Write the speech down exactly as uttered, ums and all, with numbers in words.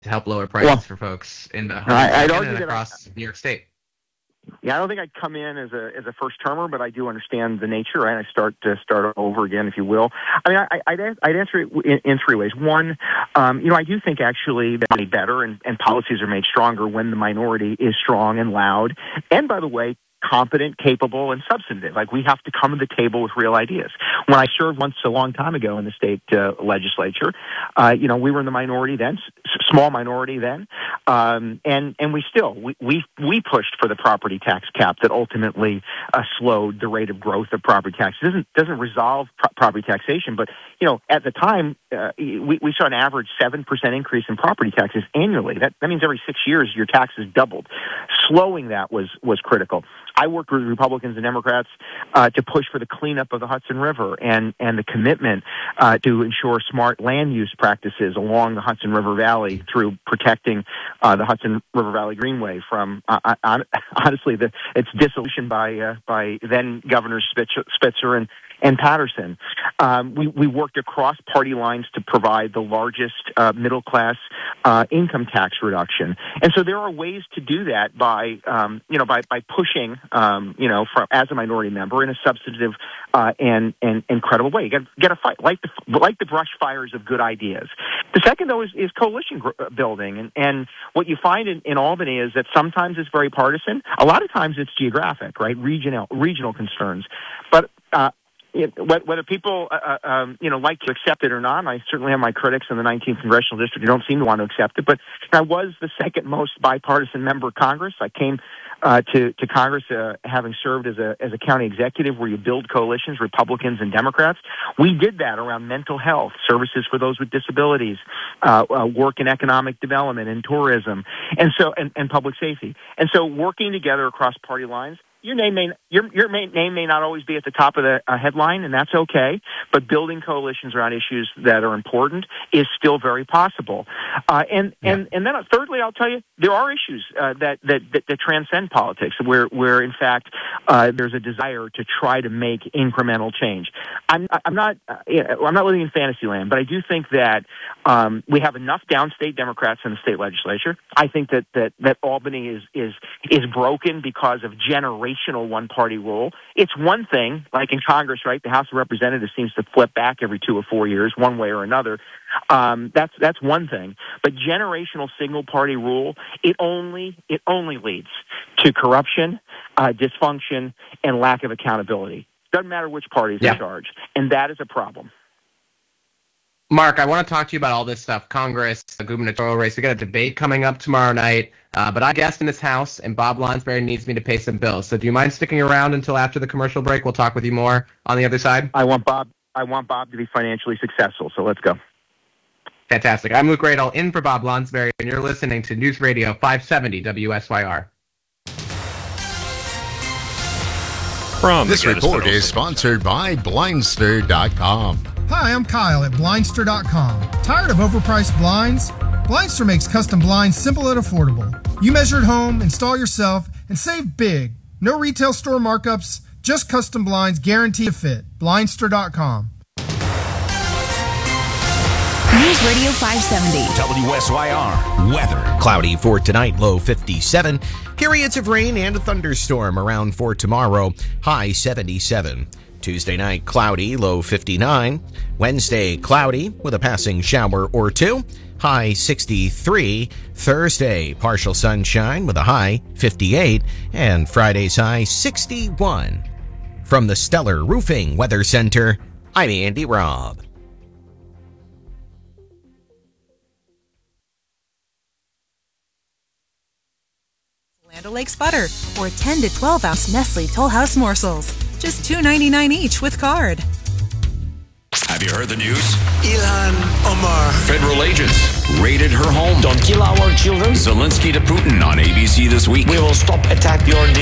to help lower prices well, for folks in the I, I'd and argue across that I, New York State. Yeah, I don't think I'd come in as a as a first termer, but I do understand the nature, right? I start to start over again, if you will. I mean, I, I'd I'd answer it in, in three ways. One, um, you know, I do think actually that money better and, and policies are made stronger when the minority is strong and loud. And by the way, competent, capable, and substantive. Like, we have to come to the table with real ideas. When I served once a long time ago in the state uh, legislature, uh, you know, we were in the minority then, s- small minority then, um, and and we still we, we we pushed for the property tax cap that ultimately uh, slowed the rate of growth of property tax. It doesn't doesn't resolve pro- property taxation, but you know, at the time uh, we we saw an average seven percent increase in property taxes annually. That that means every six years your taxes doubled. Slowing that was was critical. I worked with Republicans and Democrats uh, to push for the cleanup of the Hudson River and, and the commitment uh, to ensure smart land use practices along the Hudson River Valley through protecting uh, the Hudson River Valley Greenway from, uh, honestly, the, its dissolution by uh, by then Governors Spitzer, Spitzer and and Patterson. Um, we, we worked across party lines to provide the largest uh, middle-class uh, income tax reduction. And so there are ways to do that by, um, you know, by, by pushing, um, you know, from, as a minority member in a substantive uh, and, and, and credible way. You got get a fight, light the, light the brush fires of good ideas. The second, though, is, is coalition gr- building. And, and what you find in, in Albany is that sometimes it's very partisan. A lot of times it's geographic, right, regional, regional concerns. But uh, It, whether people, uh, um, you know, like to accept it or not, and I certainly have my critics in the nineteenth Congressional District who don't seem to want to accept it, but I was the second most bipartisan member of Congress. I came uh, to, to Congress uh, having served as a as a county executive where you build coalitions, Republicans and Democrats. We did that around mental health, services for those with disabilities, uh, uh, work in economic development and tourism, and so and, and public safety. And so working together across party lines, Your name may your your name may not always be at the top of the uh, headline, and that's okay. But building coalitions around issues that are important is still very possible. Uh, and Yeah. and and then uh, thirdly, I'll tell you there are issues uh, that, that that that transcend politics, where where in fact uh, there's a desire to try to make incremental change. I'm I'm not uh, I'm not living in fantasy land, but I do think that um, we have enough downstate Democrats in the state legislature. I think that that that Albany is is is broken because of generational one-party rule. It's one thing, like in Congress, right? The House of Representatives seems to flip back every two or four years, one way or another. Um, that's that's one thing. But generational single-party rule, it only it only leads to corruption, uh, dysfunction, and lack of accountability. Doesn't matter which party is Yeah. in charge, and that is a problem. Mark, I want to talk to you about all this stuff. Congress, the gubernatorial race. We got a debate coming up tomorrow night. Uh, but I'm a guest in this house, and Bob Lonsberry needs me to pay some bills. So do you mind sticking around until after the commercial break? We'll talk with you more on the other side. I want Bob. I want Bob to be financially successful. So let's go. Fantastic. I'm Luke Radel in for Bob Lonsberry, and you're listening to News Radio five seventy W S Y R. From This report is sponsored by Blindster dot com. Hi, I'm Kyle at Blindster dot com. Tired of overpriced blinds? Blindster makes custom blinds simple and affordable. You measure at home, install yourself, and save big. No retail store markups, just custom blinds guaranteed to fit. Blindster dot com. News Radio five seventy. W S Y R. Weather. Cloudy for tonight, low fifty-seven. Periods of rain and a thunderstorm around for tomorrow, high seventy-seven. Tuesday night, cloudy, low fifty-nine. Wednesday, cloudy with a passing shower or two, high sixty-three. Thursday, partial sunshine with a high fifty-eight. And Friday's high sixty-one. From the Stellar Roofing Weather Center, I'm Andy Robb. Land O'Lakes butter, or ten to twelve ounce Nestle Toll House morsels. Just two ninety-nine each with card. Have you heard the news? Ilhan Omar. Federal agents raided her home. Don't kill our children. Zelensky to Putin on A B C this week. We will stop attack your